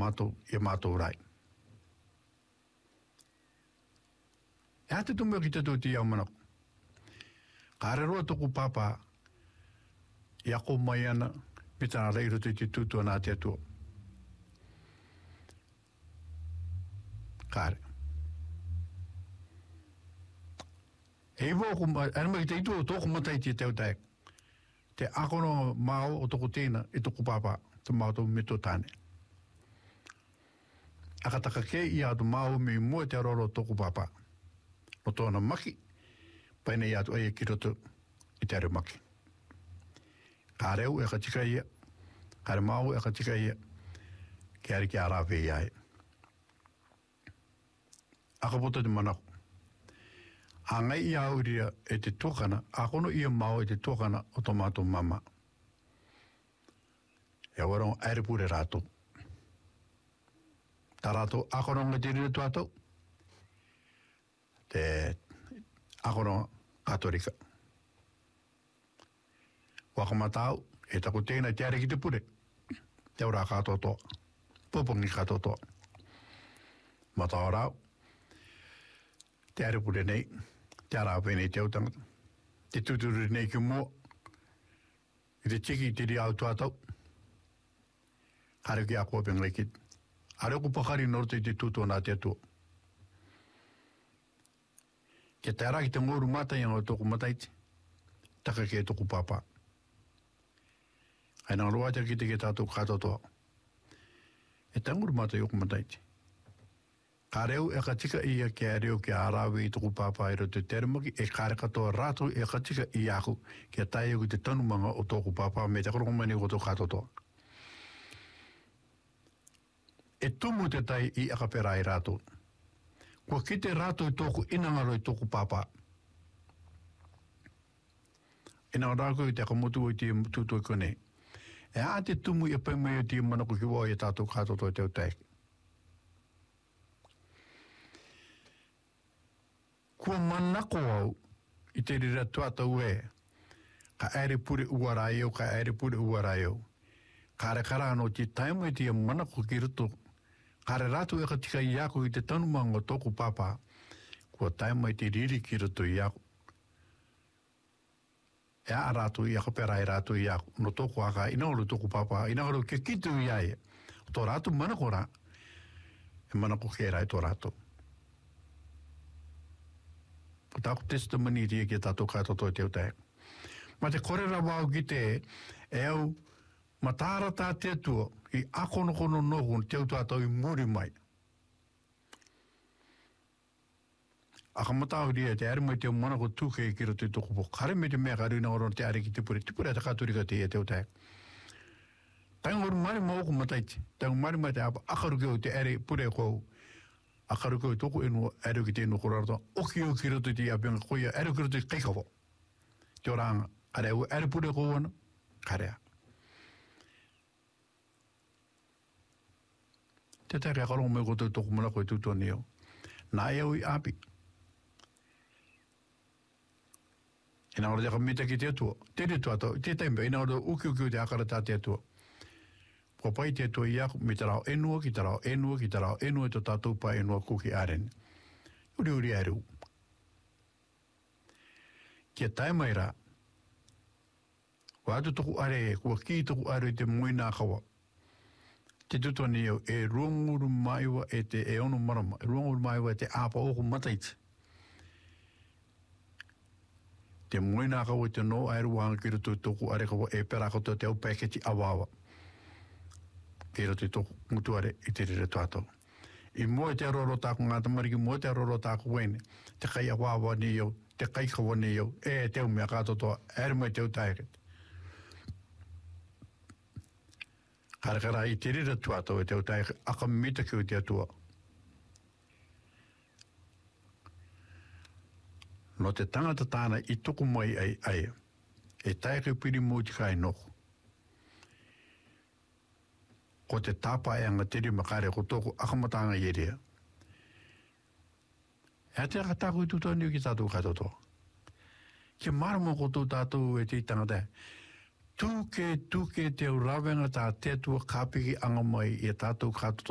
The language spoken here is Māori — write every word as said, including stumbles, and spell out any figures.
mato e mato rai. E ate tumu ki te tōti au manako. Ka are roa toku papa i ako mai ana me tana reiro te te tutua nā te atua. Ka are. E woku mai, anu mai te itu o tōku matai te teo tae. Te akono mao o toko tēna i toko papa te mao tō mito tāne. Akataka ke i atu mao me mua te aroro toko papa. O tōna maki, paina i atu aia ki roto i te are maki. Ka reu e ka tika ia, ka re mao e ka tika ia, ke are ki a rāwe i ae. Aka poto te manako. A ngai i auria e te tokana, a kono ia mao e te tokana o tomato mama. E warong aere pure rato. Ta rato, a kono nga te rire tuato, te a kono katolika. Wakamatau, e tako tēnā te are ki te pure. Te ora katotoa, popongi katotoa. Matao rau, te are pure nei, te ara pēnei te autanga, te tuturu nei ki mua, i te tiki te ri au tuatau, kare ki a kua penglai ki, are ku pakari norte i te tutua nā te atua. Ke te ara ki te ngoru matai anga o toku mataiti, taka ke toku papa. Ai nā roa te ki te ke tātou katotoa. E te ngoru matai o ku mataiti. Ka reu e ka tika ia ke a reo ke a rawe i toku papa i roto teremaki, e kare katoa rātou e ka tika i aku ke a tae o te tanumanga o toku papa me te korongomani o toku katotoa. E tumu te tai i akapera i rātou. Kua ki te rātou i toku inangaro i toku papa. Ina rāko i te akamutu o i te tutu i kone. E a te tumu i a paimai o te manako ki wā i tātou katotoa i teo taeke. Kua manako au i te rira tuata ue, ka aere pure uarai au, ka aere pure uarai au. Ka re karano te taimu i te manako ki ruto, ka re ratu e ka tika i ako i te tanumanga o toku papa, kua taimu i te riri ki ruto i ako. E a ratu i ako pera i ratu i ako, no toku aka, ina oro toku papa, ina oro ke kitu i ae, o tō ratu manako ra, e manako ke rai tō ratu. Ko tāku testimony ria ki tātou katoto i teo tae. Ma te korera wau ki te e au matara tā te atua i akono kono nohu teo tātou i muri mai. Aka matau ria te are mai teo manako tūke i kira te toko po. Kare me te mea karina oro te are ki te pure. Te pure te katurika te ia teo tae. Taingoru mari mauku mataiti. Taingoru mari mai te apa akaru keo te are pure kou. Akaru koe toko enu ero ki tēnu korarata, oki o ki roto te apenga koia, ero ki roto te keikawa. Te oranga, are au ero pure kouana, karea. Te teke akarongo me koto toko mana koe tutua neo. Nā eo i api. Ina ora te akamita ki te atua, te te tuata, te taimba, ina ora uki uki o te akara tā te atua. Ko pai te toi iaku, mi te rao enua, ki te rao enua, ki te rao enua, to tātou pa enua kuki aren. Uri uri aru. Kia tae mai rā, ko atu toku are, kua ki toku are te muina kawa. Te tutua ni au, e ruanguru maiwa e te e ono marama, e ruanguru maiwa e te apa oku mataiti. Te muina kawa te no airu wanga ki rutu toku are kawa e pera koto te au paketi awawa. Ke roto i tōku mutuare i te rere tuatau. I mua te aroro tāku ngā tamariki, mua te aroro tāku wene, te kai a wāwa ni iau, te kai kawa ni iau, e teo mea kātotoa, ere mai teo taeret. Karakara i te rere tuatau e teo taeret, aka mita ki o te atua. No te tangata tāna i tuku mai ai ai, e taeret piri mōti kai noho. Ko te tāpa e anga tiri makare ko tōku akamatanga i erea. E te aka tāku i tūtoni ki tātou katoto. Ke marama ko tō tātou e te tangata. Tūke, tūke te urawenga tā te tua kāpiki anga mai i tātou katoto.